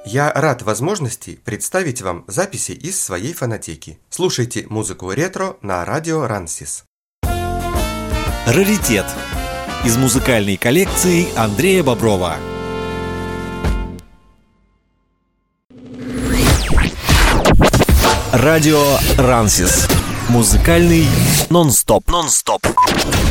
Я рад возможности представить вам записи из своей фонотеки. Слушайте музыку ретро на радио Рансис. Раритет из музыкальной коллекции Андрея Боброва. Радио Рансис. Музыкальный нон-стоп.